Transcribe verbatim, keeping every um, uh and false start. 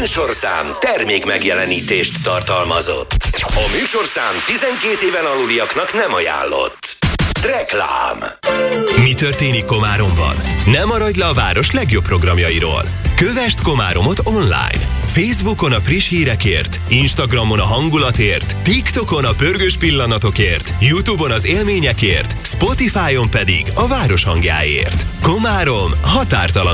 műsorszám termék megjelenítést tartalmazott. A műsorszám tizenkét éven aluliaknak nem ajánlott. Reklám. Mi történik Komáromban? Ne maradj le a város legjobb programjairól. Kövesd Komáromot online. Facebookon a friss hírekért, Instagramon a hangulatért, TikTokon a pörgős pillanatokért, YouTube-on az élményekért, Spotify-on pedig a város hangjáért. Komárom határtalan